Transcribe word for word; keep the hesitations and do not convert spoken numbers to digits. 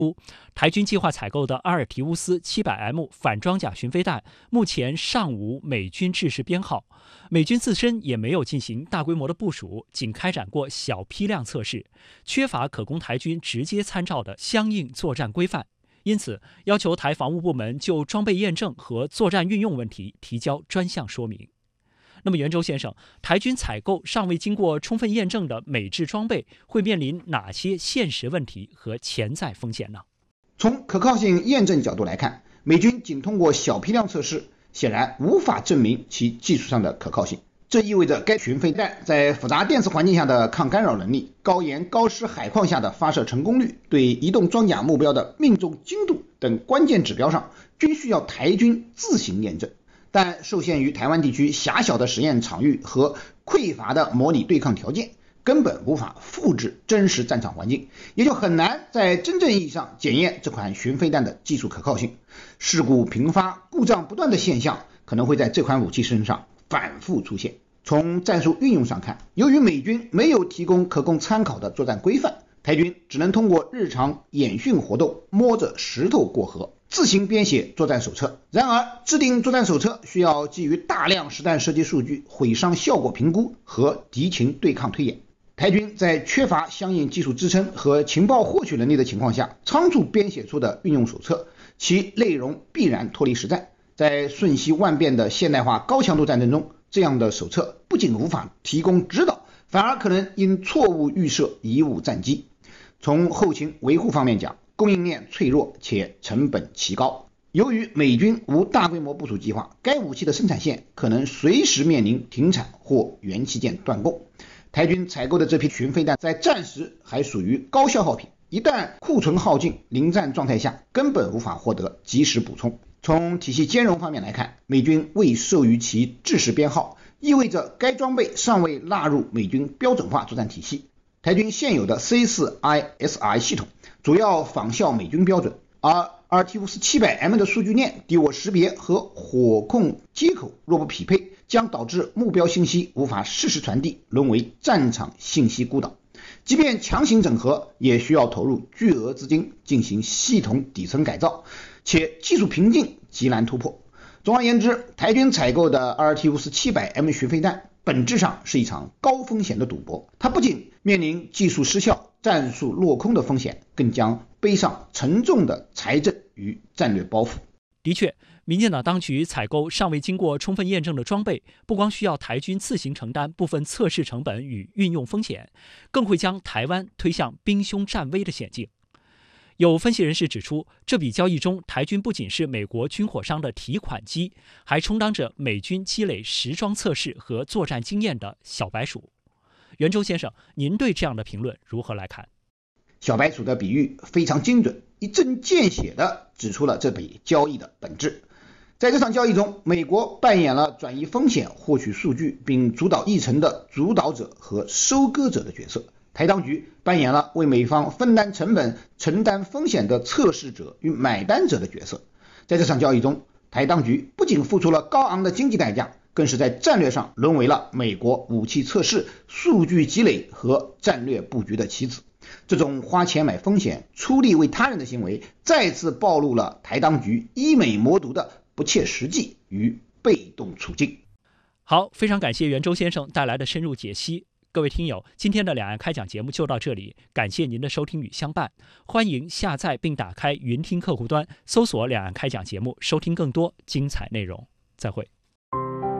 台军计划采购的阿尔提乌斯 七百 M 反装甲巡飞弹目前尚无美军制式编号，美军自身也没有进行大规模的部署，仅开展过小批量测试，缺乏可供台军直接参照的相应作战规范。因此，要求台防务部门就装备验证和作战运用问题提交专项说明。那么，袁周先生，台军采购尚未经过充分验证的美制装备会面临哪些现实问题和潜在风险呢？ 从可靠性验证角度来看，美军仅通过小批量测试，显然无法证明其技术上的可靠性。这意味着该巡飞弹在复杂电磁环境下的抗干扰能力、高盐高湿海况下的发射成功率、对移动装甲目标的命中精度等关键指标上，均需要台军自行验证。但受限于台湾地区狭小的实验场域和匮乏的模拟对抗条件，根本无法复制真实战场环境，也就很难在真正意义上检验这款巡飞弹的技术可靠性。事故频发、故障不断的现象可能会在这款武器身上反复出现。从战术运用上看，由于美军没有提供可供参考的作战规范，台军只能通过日常演训活动摸着石头过河，自行编写作战手册。然而，制定作战手册需要基于大量实弹射击数据、毁伤效果评估和敌情对抗推演。台军在缺乏相应技术支撑和情报获取能力的情况下，仓促编写出的运用手册，其内容必然脱离实战。在瞬息万变的现代化高强度战争中，这样的手册不仅无法提供指导，反而可能因错误预设贻误战机。从后勤维护方面讲，供应链脆弱且成本奇高。由于美军无大规模部署计划，该武器的生产线可能随时面临停产或元器件断供。台军采购的这批巡飞弹在战时还属于高消耗品，一旦库存耗尽，临战状态下根本无法获得及时补充。从体系兼容方面来看，美军未授予其制式编号，意味着该装备尚未纳入美军标准化作战体系。台军现有的 C 四 I S I 系统主要仿效美军标准，而阿尔提乌斯 七百 M 的数据链、敌我识别和火控接口若不匹配，将导致目标信息无法适时传递，沦为战场信息孤岛。即便强行整合，也需要投入巨额资金进行系统底层改造，且技术瓶颈极难突破。总而言之，台军采购的阿尔提乌斯 七百 M 巡飞弹本质上是一场高风险的赌博，它不仅面临技术失效、战术落空的风险，更将背上沉重的财政与战略包袱。 的确，民进党当局采购尚未经过充分验证的装备，不光需要台军自行承担部分测试成本与运用风险，更会将台湾推向兵凶战危的险境。有分析人士指出，这笔交易中，台军不仅是美国军火商的提款机，还充当着美军积累实装测试和作战经验的小白鼠。袁周先生，您对这样的评论如何来看？ 小白鼠的比喻非常精准，一针见血地指出了这笔交易的本质。在这场交易中，美国扮演了转移风险、获取数据并主导议程的主导者和收割者的角色，台当局扮演了为美方分担成本、承担风险的测试者与买单者的角色。在这场交易中，台当局不仅付出了高昂的经济代价，更是在战略上沦为了美国武器测试、数据积累和战略布局的棋子。这种花钱买风险、出力为他人的行为，再次暴露了台当局医美魔毒的不切实际与被动处境。 好，非常感谢袁周先生带来的深入解析。各位听友，今天的两岸开讲节目就到这里，感谢您的收听与相伴。欢迎下载并打开云听客户端，搜索两岸开讲节目，收听更多精彩内容。再会。